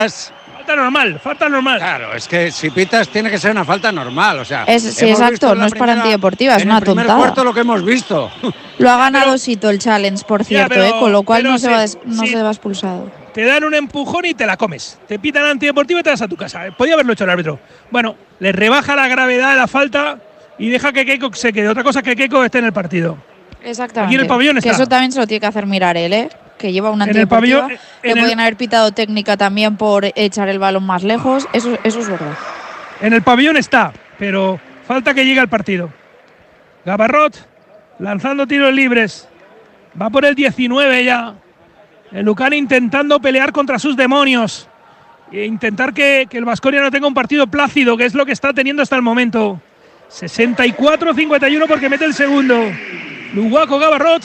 Falta normal, falta normal. Claro, es que si pitas tiene que ser una falta normal, o sea. Sí, exacto, no es para antideportiva, es una tontada. En el primer cuarto lo que hemos visto. Lo ha ganado Sito el challenge, por cierto, con lo cual no se va expulsado. Te dan un empujón y te la comes. Te pitan antideportiva y te vas a tu casa. Podía haberlo hecho el árbitro. Bueno, le rebaja la gravedad de la falta y deja que Keiko se quede. Otra cosa es que Keiko esté en el partido. Exactamente. Aquí en el pabellón está. Que eso también se lo tiene que hacer mirar él, que lleva una antideportiva. Le podían haber pitado técnica también por echar el balón más lejos. Eso es verdad. En el pabellón está, pero falta que llegue al partido. Gavarrot lanzando tiros libres. Va por el 19 ya. El Lucan intentando pelear contra sus demonios. E intentar que el Baskonia no tenga un partido plácido, que es lo que está teniendo hasta el momento. 64-51 porque mete el segundo. Luguaco Gavarrot.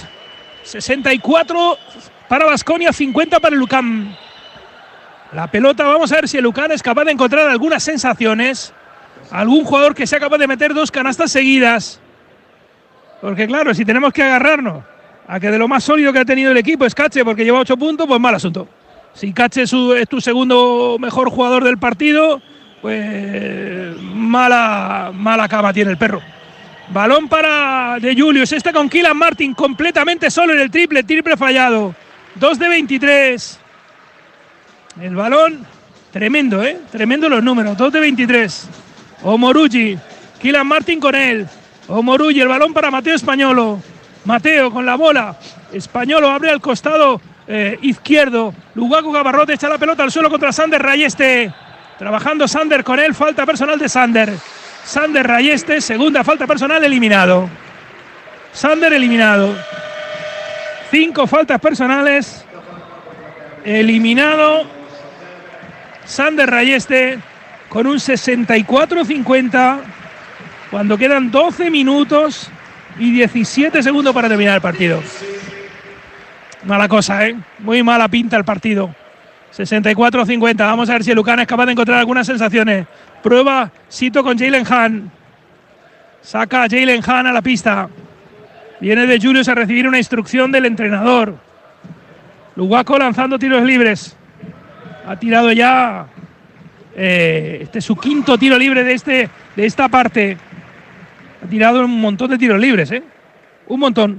64 para Baskonia, 50 para el Lucan. La pelota, vamos a ver si el Lucan es capaz de encontrar algunas sensaciones. Algún jugador que sea capaz de meter 2 canastas seguidas. Porque claro, si tenemos que agarrarnos a que de lo más sólido que ha tenido el equipo es Cache porque lleva 8 puntos, pues mal asunto. Si Cache es tu segundo mejor jugador del partido, pues mala cama tiene el perro. Balón para De Julius, con Kylian Martin completamente solo en el triple fallado. 2 de 23. El balón, tremendo, tremendo los números, 2 de 23. Omorugi, Kylian Martin con él. Omorugi, el balón para Mateo Españolo. Mateo con la bola. Españolo abre al costado izquierdo. Luguaco Gavarrot echa la pelota al suelo contra Sander Rayeste. Trabajando Sander con él. Falta personal de Sander. Sander Rayeste, segunda falta personal, eliminado. Sander eliminado. 5 faltas personales. Eliminado. Sander Rayeste con un 64-50. Cuando quedan 12 minutos y 17 segundos para terminar el partido. Mala cosa, muy mala pinta el partido. 64-50. Vamos a ver si el Lucan es capaz de encontrar algunas sensaciones. Prueba Sito con Jalen Hahn. Saca a Jalen Hahn a la pista. Viene De Julius a recibir una instrucción del entrenador. Luguaco lanzando tiros libres. Ha tirado ya. Este es su quinto tiro libre de esta parte. Ha tirado un montón de tiros libres, un montón.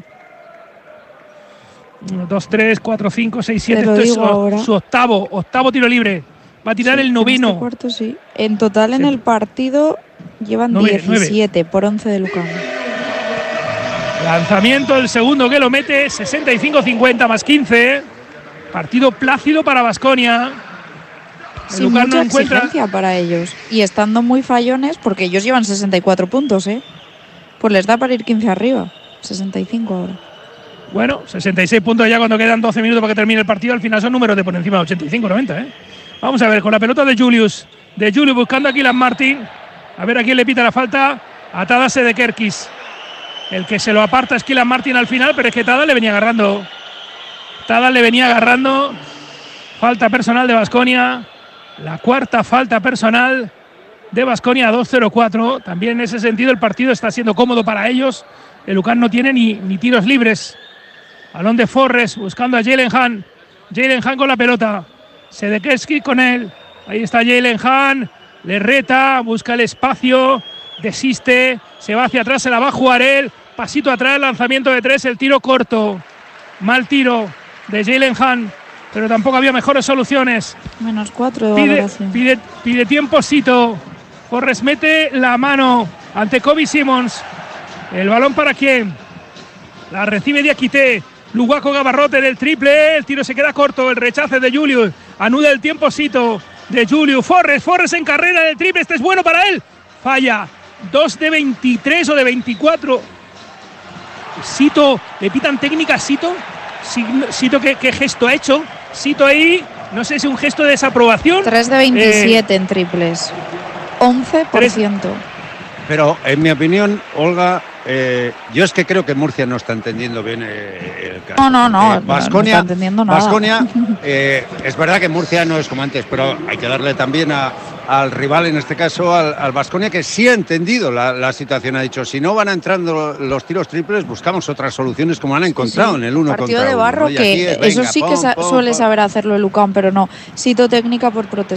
1, 2, 3, 4, 5, 6, 7. Esto es su octavo tiro libre. Va a tirar el noveno. En este cuarto, sí. En total en el partido llevan 17 por 11 de Lucan. Lanzamiento del segundo que lo mete. 65-50 más 15. Partido plácido para Baskonia. Sin mucha exigencia para ellos. Y estando muy fallones, porque ellos llevan 64 puntos, pues les da para ir 15 arriba. 65 ahora. Bueno, 66 puntos ya cuando quedan 12 minutos para que termine el partido. Al final son números de por encima de 85-90, Vamos a ver, con la pelota de Julius. De Julius buscando a Kylian Martin. A ver a quién le pita la falta. A Tadas Sedekerkis. El que se lo aparta es Kylian Martin al final, pero es que Tadas le venía agarrando. Falta personal de Baskonia. La cuarta falta personal de Baskonia, 2-0-4. También en ese sentido el partido está siendo cómodo para ellos. El Lucan no tiene ni tiros libres. Balón de Forres buscando a Jalen Hahn. Jalen Hahn con la pelota. Sedekerkis con él. Ahí está Jalen Hahn. Le reta, busca el espacio. Desiste. Se va hacia atrás, se la va a jugar él. Pasito atrás, lanzamiento de 3, el tiro corto. Mal tiro de Jalen Hahn. Pero tampoco había mejores soluciones. -4 de valoración. Pide tiempo Sito. Forres mete la mano ante Kobe Simmons. El balón para quién. La recibe Diakité. Luguaco Gavarrot en el triple. El tiro se queda corto. El rechace de Julius. Anuda el tiempo Sito. De Julius. Forres en carrera en el triple. Este es bueno para él. Falla. 2 de 23 o de 24. Sito. Le pitan técnica a Sito. Sito, ¿qué gesto ha hecho? Sito ahí, no sé si un gesto de desaprobación. 3 de 27 en triples. 11%. Pero en mi opinión, Olga, yo es que creo que Murcia no está entendiendo bien el caso. No Baskonia, está entendiendo nada. Baskonia, es verdad que Murcia no es como antes, pero hay que darle también a al rival, en este caso al Baskonia, que sí ha entendido la situación. Ha dicho, si no van entrando los tiros triples, buscamos otras soluciones como han encontrado en el uno contra uno. Partido de barro, ¿no? que eso sí que suele saber hacerlo el UCAM, pero no. Cito técnica por protestar.